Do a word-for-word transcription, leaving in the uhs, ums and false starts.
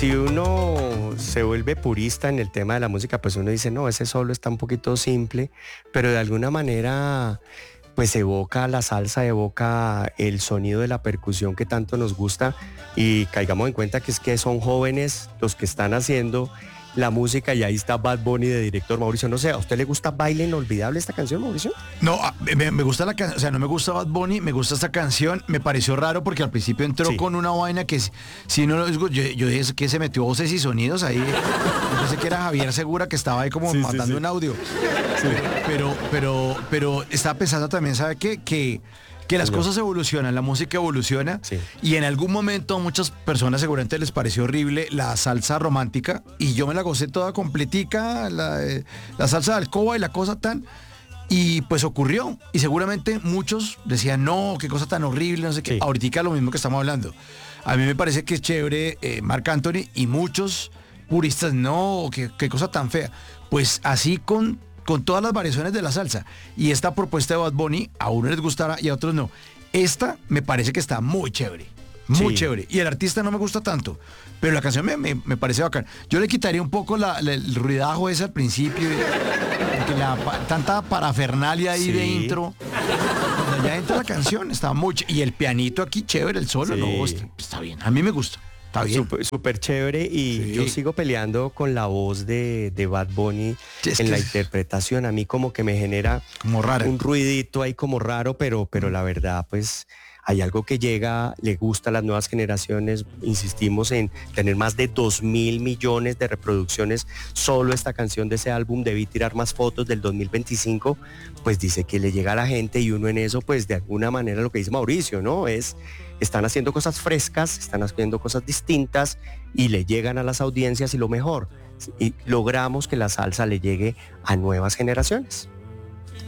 si uno se vuelve purista en el tema de la música, pues uno dice, no, ese solo está un poquito simple, pero de alguna manera pues evoca la salsa, evoca el sonido de la percusión que tanto nos gusta, y caigamos en cuenta que es que son jóvenes los que están haciendo la música, y ahí está Bad Bunny de director. Mauricio, no sé, ¿a usted le gusta Baile Inolvidable esta canción, Mauricio? No, me, me gusta la canción, o sea, no me gusta Bad Bunny, me gusta esta canción. Me pareció raro porque al principio entró Sí. con una vaina que si, si no, yo, yo dije que se metió voces y sonidos ahí. Yo pensé que era Javier Segura que estaba ahí como Sí, sí, matando sí. un audio. Pero, pero, pero, pero estaba pensando también, ¿sabe qué? Que que las Señor. cosas evolucionan, la música evoluciona, Sí. y en algún momento a muchas personas seguramente les pareció horrible la salsa romántica, y yo me la gocé toda completica, la, eh, la salsa de alcoba y la cosa tan, y pues ocurrió, y seguramente muchos decían, no, qué cosa tan horrible, no sé qué. Sí. Ahorita lo mismo que estamos hablando. A mí me parece que es chévere eh, Marc Anthony, y muchos puristas, no, qué, qué cosa tan fea. Pues así con con todas las variaciones de la salsa. Y esta propuesta de Bad Bunny, a unos les gustará y a otros no. Esta me parece que está muy chévere. Muy Sí. chévere. Y el artista no me gusta tanto, pero la canción me, me, me parece bacán. Yo le quitaría un poco la, la- el ruidajo ese al principio, porque la, pa- tanta parafernalia ahí Sí. de intro. Cuando ya entra la canción, está muy ch- y el pianito aquí chévere, el solo, Sí. no, está, está bien. A mí me gusta. Está bien. Súper, súper chévere, y Sí. yo sigo peleando con la voz de, de Bad Bunny Es en que la es- interpretación. A mí como que me genera Como raro. un ruidito ahí como raro, pero, pero la verdad pues hay algo que llega, le gusta a las nuevas generaciones. Insistimos en tener más de dos mil millones de reproducciones solo esta canción de ese álbum. Debí tirar más fotos del dos mil veinticinco, pues dice que le llega a la gente, y uno en eso pues de alguna manera lo que dice Mauricio, ¿no? Es, están haciendo cosas frescas, están haciendo cosas distintas y le llegan a las audiencias, y lo mejor, y logramos que la salsa le llegue a nuevas generaciones.